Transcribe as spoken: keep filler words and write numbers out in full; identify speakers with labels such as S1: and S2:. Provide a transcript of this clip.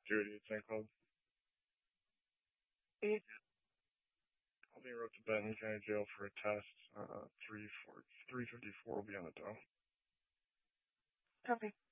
S1: duty, it's thing called.
S2: Mm.
S1: I'll be wrote to Benton County Jail for a test. Uh, three four three fifty four will be on the door.
S2: Copy.